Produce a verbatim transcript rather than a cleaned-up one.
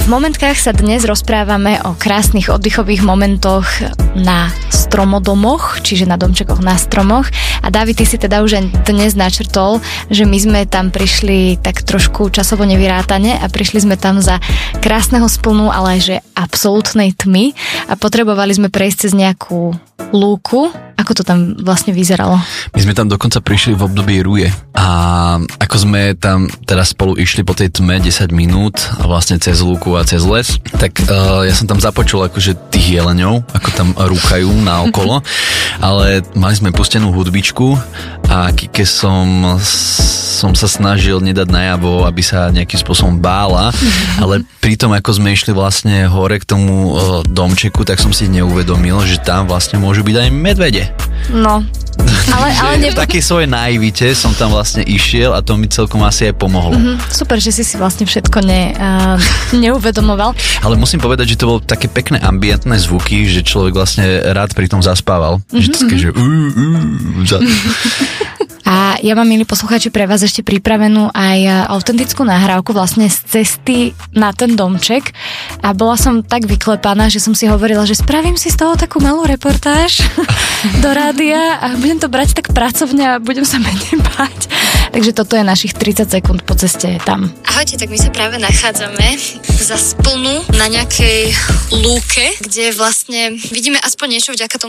V Momentkách sa dnes rozprávame o krásnych oddychových momentoch na stromodomoch, čiže na domčekoch na stromoch. A Dávid, ty si teda už dnes načrtol, že my sme tam prišli tak trošku časovo nevyrátane a prišli sme tam za krásneho splnu, ale aj že absolútnej tmy a potrebovali sme prejsť cez nejakú lúku. Ako to tam vlastne vyzeralo? My sme tam dokonca prišli v období ruje a ako sme tam teraz spolu išli po tej tme desať minút a vlastne cez lúku a cez les, tak uh, ja som tam započul akože tých jeleňov, ako tam rúkajú naokolo, ale mali sme pustenú hudbičku a Kike som, som sa snažil nedať najavo, aby sa nejakým spôsobom bála, ale pritom ako sme išli vlastne hore k tomu uh, domčeku, tak som si neuvedomil, že tam vlastne môžu byť aj medvede. No, ale, ale ne... v takej svojej naivite som tam vlastne išiel a to mi celkom asi aj pomohlo. Mm-hmm, super, že si si vlastne všetko ne, uh, neuvedomoval. Ale musím povedať, že to bolo také pekné ambientné zvuky, že človek vlastne rád pri tom zaspával. Mm-hmm. Že to také, že... Uh, uh, za... A ja mám, milí poslucháči, pre vás ešte pripravenú aj autentickú nahrávku vlastne z cesty na ten domček a bola som tak vyklepaná, že som si hovorila, že spravím si z toho takú malú reportáž do rádia a budem to brať tak pracovne a budem sa menej báť. Takže toto je našich tridsať sekúnd po ceste tam. Ahojte, tak my sa práve nachádzame za splnu na nejakej lúke, kde vlastne vidíme aspoň niečo vďaka tomu,